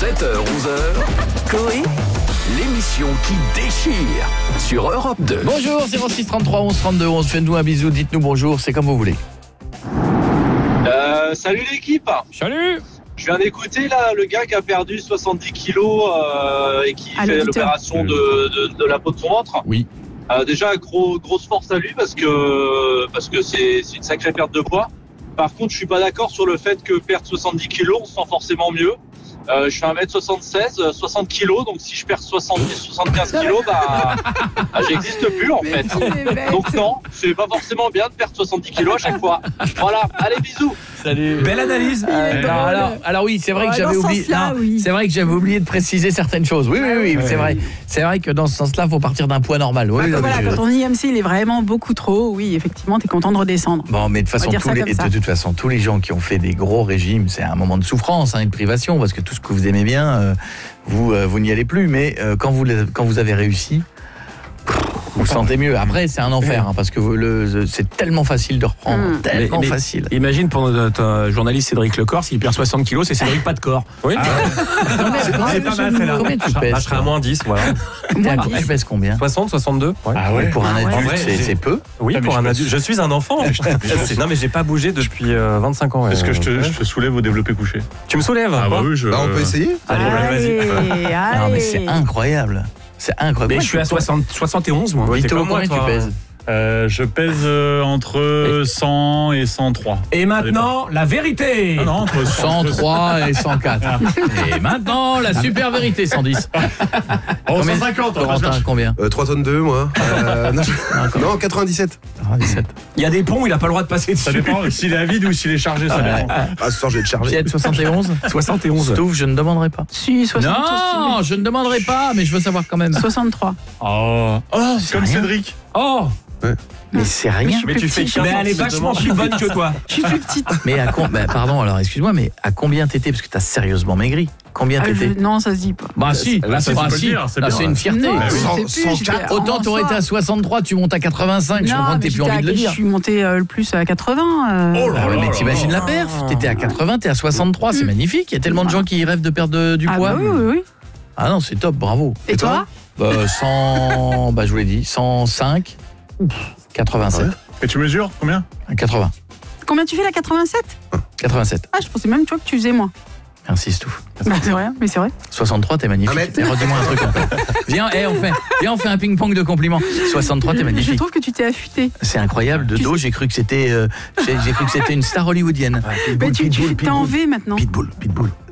7h-11h, Coé, l'émission qui déchire sur Europe 2. Bonjour, 06 33 11 32 11, faites-nous un bisou, dites-nous bonjour, c'est comme vous voulez. Salut l'équipe. Salut. Je viens d'écouter là le gars qui a perdu 70 kilos et qui fait l'opération de la peau de son ventre. Oui. Déjà grosse force à lui parce que c'est une sacrée perte de poids. Par contre, je suis pas d'accord sur le fait que perdre 70 kilos, on se sent forcément mieux. Je fais 1m76, 60 kilos, donc si je perds 75 kilos, j'existe plus en fait. Donc non, c'est pas forcément bien de perdre 70 kilos à chaque fois. Voilà, allez bisous. Salut. Belle analyse. Alors oui, c'est vrai que j'avais oublié. C'est vrai que j'avais oublié de préciser certaines choses. Oui, c'est vrai. C'est vrai que dans ce sens-là, faut partir d'un poids normal. Oui, quand ton IMC il est vraiment beaucoup trop, oui, effectivement, t'es content de redescendre. Bon, mais de toute façon, tous les gens qui ont fait des gros régimes, c'est un moment de souffrance, une privation, parce que tout ce que vous aimez bien, vous n'y allez plus. Mais quand vous avez réussi, vous sentez mieux. Après, c'est un enfer, parce que c'est tellement facile de reprendre, tellement facile. Imagine pour notre journaliste Cédric Lecor, s'il perd 60 kilos, c'est Cédric pas de corps. Oui. C'est pas mal celle-là. Combien tu pèses? Je serai à moins 10, voilà. Tu pèses combien? 60, 62. Ouais. Ah ouais. Pour un adulte, c'est peu. Oui, pour un adulte. Je suis un enfant. Non, mais j'ai pas bougé depuis 25 ans. Est-ce que je te soulève au développé couché? Tu me soulèves? Ah bah oui, on peut essayer. Allez, vas-y. Non, mais c'est incroyable. C'est incroyable. Mais je suis à 71, moi. Vito, combien tu pèses? Je pèse entre 100 et 103. Et maintenant, la vérité. Non, entre 103 et 104. Et maintenant, la super vérité, 110. 150. Corentin, combien? 3 tonnes 2, moi. Non, 97. 97. Il y a des ponts, il a pas le droit de passer dessus. Ça dépend s'il est à vide ou s'il est chargé, ça dépend. Ce soir, je vais être chargé. Piette, 71. 71. Stouff, je ne demanderai pas. Si, 60. Non, je ne demanderai pas, mais je veux savoir quand même. 63. Oh, comme Cédric. Oh. Ouais. Mais c'est rien. Mais tu fais mais elle est vachement plus bonne que toi. Je suis plus petite. Mais pardon, alors excuse-moi, mais à combien t'étais? Parce que t'as sérieusement maigri. Combien t'étais? Non, ça se dit pas. Bah si, là c'est une fierté. Non, Autant t'aurais été à 63, tu montes à 85, je comprends que t'aies plus envie de le dire. Je suis monté le plus à 80. Oh là là, mais t'imagines la perf? T'étais à 80, t'es à 63, c'est magnifique. Il y a tellement de gens qui rêvent de perdre du poids. Oui. Ah non, c'est top, bravo. Et toi? 100, je vous l'ai dit, 105, 87. Et tu mesures combien? 80. Combien tu fais la 87? 87. Ah, je pensais même que tu faisais moins. Merci Stouff. C'est vrai, mais c'est vrai. 63, t'es magnifique. Et redis-moi un truc en fait. Viens, on fait un ping-pong de compliments. 63, t'es magnifique. Je trouve que tu t'es affûté. C'est incroyable, de dos, j'ai cru que c'était une star hollywoodienne. Tu t'es en V maintenant. Pitbull.